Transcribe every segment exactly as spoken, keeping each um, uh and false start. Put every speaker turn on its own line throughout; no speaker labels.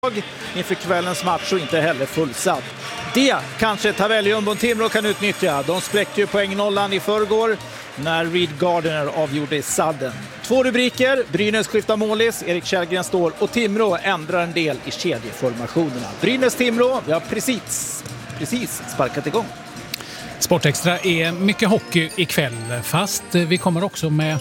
inför kvällens match och inte heller fullsatt. Det kanske Tavelli-jumbon Timrå kan utnyttja. De spräckte ju poängnollan i förrgår när Reed Gardner avgjorde i sadden. Två rubriker, Brynäs skiftar målis, Erik Källgren står och Timrå ändrar en del i kedjeformationerna. Brynäs-Timrå, vi har precis, precis sparkat igång.
Sportextra är mycket hockey ikväll, fast vi kommer också med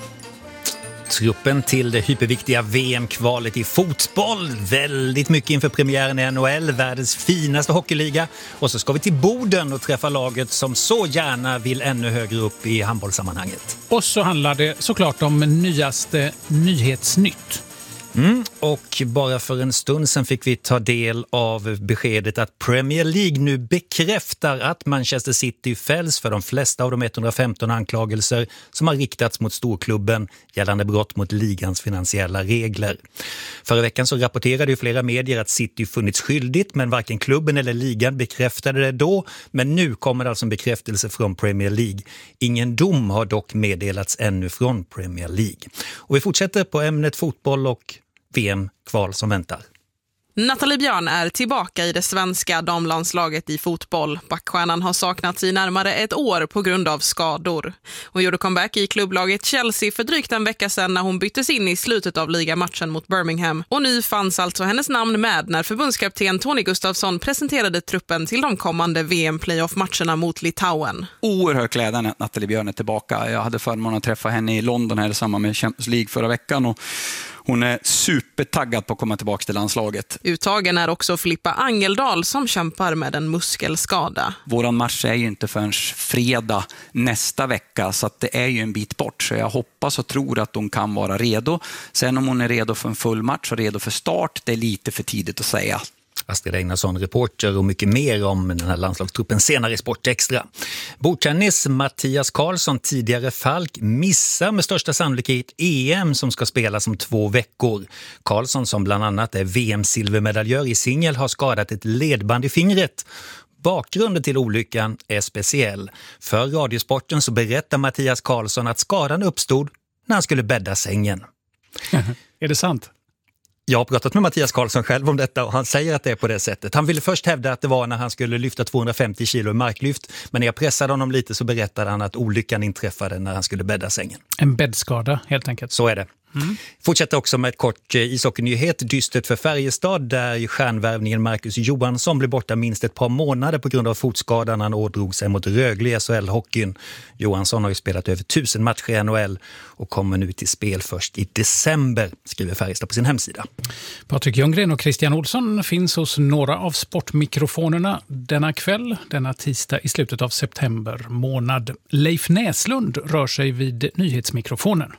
truppen till det hyperviktiga V M-kvalet i fotboll. Väldigt mycket inför premiären i N H L, världens finaste hockeyliga. Och så ska vi till Boden och träffa laget som så gärna vill ännu högre upp i handbollssammanhanget.
Och så handlar det såklart om nyaste Nyhetsnytt.
Mm, och bara för en stund sedan fick vi ta del av beskedet att Premier League nu bekräftar att Manchester City fälls för de flesta av de etthundrafemton anklagelser som har riktats mot storklubben gällande brott mot ligans finansiella regler. Förra veckan så rapporterade ju flera medier att City funnits skyldigt, men varken klubben eller ligan bekräftade det då. Men nu kommer det alltså en bekräftelse från Premier League. Ingen dom har dock meddelats ännu från Premier League. Och vi fortsätter på ämnet fotboll och V M-kval som väntar.
Nathalie Björn är tillbaka i det svenska damlandslaget i fotboll. Backstjärnan har saknats i närmare ett år på grund av skador. Hon gjorde comeback i klubblaget Chelsea för drygt en vecka sedan när hon byttes in i slutet av ligamatchen mot Birmingham. Och nu fanns alltså hennes namn med när förbundskapten Tony Gustafsson presenterade truppen till de kommande V M-playoff-matcherna mot Litauen.
Oerhört glädjande att Nathalie Björn är tillbaka. Jag hade förmånen att träffa henne i London här i samband med Champions League förra veckan och hon är supertaggad på att komma tillbaka till landslaget.
Uttagen är också Filippa Angeldal som kämpar med en muskelskada.
Våran match är ju inte förrän fredag nästa vecka, så att det är ju en bit bort. Så jag hoppas och tror att hon kan vara redo. Sen om hon är redo för en full match och redo för start, det är lite för tidigt att säga.
Astrid Einarsson, reporter, och mycket mer om den här landslagstruppen senare i Sportextra. Bordtennis, Mattias Karlsson, tidigare Falk, missar med största sannolikhet E M som ska spelas om två veckor. Karlsson, som bland annat är V M-silvermedaljör i singel, har skadat ett ledband i fingret. Bakgrunden till olyckan är speciell. För Radiosporten så berättar Mattias Karlsson att skadan uppstod när han skulle bädda sängen.
Är det sant?
Jag har pratat med Mattias Karlsson själv om detta och han säger att det är på det sättet. Han ville först hävda att det var när han skulle lyfta tvåhundrafemtio kilo i marklyft, men när jag pressade honom lite så berättade han att olyckan inträffade när han skulle bädda sängen.
En bäddskada helt enkelt.
Så är det. Mm. Fortsätter också med ett kort ishockeynyhet. Dystert för Färjestad, där stjärnvärvningen Marcus Johansson blev borta minst ett par månader på grund av fotskadan han ådrog sig mot Rögle i S H L-hockeyn. Johansson har ju spelat över tusen matcher i N H L och kommer nu till spel först i december, skriver Färjestad på sin hemsida.
Patrik Ljunggren och Christian Olsson finns hos några av sportmikrofonerna denna kväll, denna tisdag i slutet av september månad. Leif Näslund rör sig vid nyhetsmikrofonen.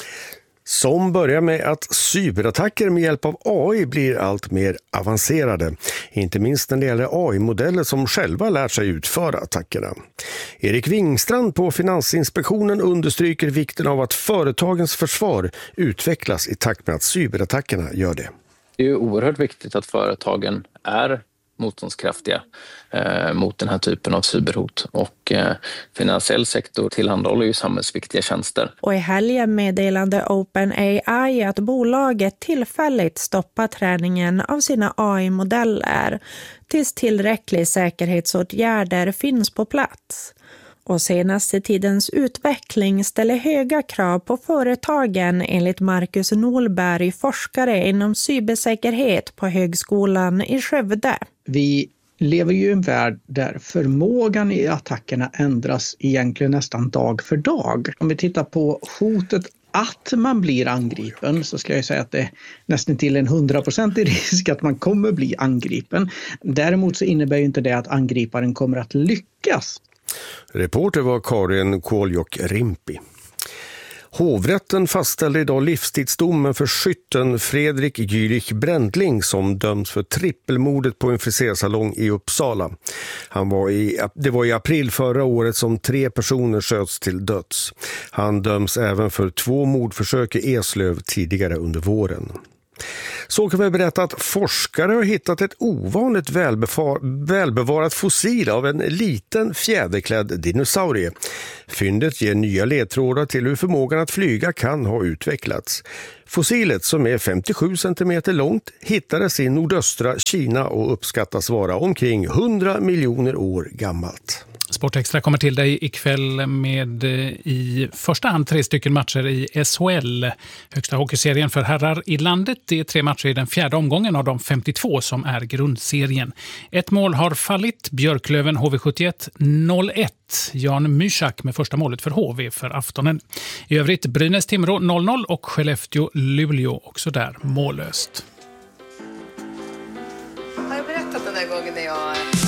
Som börjar med att cyberattacker med hjälp av A I blir allt mer avancerade. Inte minst när det gäller A I-modeller som själva lär sig utföra attackerna. Erik Wingstrand på Finansinspektionen understryker vikten av att företagens försvar utvecklas i takt med att cyberattackerna gör det.
Det är ju oerhört viktigt att företagen är motståndskraftiga eh, mot den här typen av cyberhot, och eh, finansiell sektor tillhandahåller ju samhällsviktiga tjänster.
Och i helgen meddelade OpenAI att bolaget tillfälligt stoppar träningen av sina A I-modeller tills tillräckliga säkerhetsåtgärder finns på plats. Och senaste tidens utveckling ställer höga krav på företagen enligt Marcus Nolberg, forskare inom cybersäkerhet på Högskolan i Skövde.
Vi lever ju i en värld där förmågan i attackerna ändras egentligen nästan dag för dag. Om vi tittar på hotet att man blir angripen, så ska jag säga att det är nästan till en hundraprocentig risk att man kommer bli angripen. Däremot så innebär ju inte det att angriparen kommer att lyckas.
Reporter var Karin Kåljok-Rimpi. Hovrätten fastställde idag livstidsdomen för skytten Fredrik Jürich Brändling som döms för trippelmordet på en frisersalong i Uppsala. Han var i, det var i april förra året som tre personer sköts till döds. Han döms även för två mordförsök i Eslöv tidigare under våren. Så kan vi berätta att forskare har hittat ett ovanligt välbefar- välbevarat fossil av en liten fjäderklädd dinosaurie. Fyndet ger nya ledtrådar till hur förmågan att flyga kan ha utvecklats. Fossilet, som är femtiosju centimeter långt, hittades i nordöstra Kina och uppskattas vara omkring hundra miljoner år gammalt.
Sportextra kommer till dig ikväll med i första hand tre stycken matcher i S H L. Högsta hockeyserien för herrar i landet. Det är tre matcher i den fjärde omgången av de femtiotvå som är grundserien. Ett mål har fallit. Björklöven H V sjuttioett noll ett. Jan Mysak med första målet för H V för aftonen. I övrigt Brynäs Timrå noll noll och Skellefteå Luleå också där mållöst.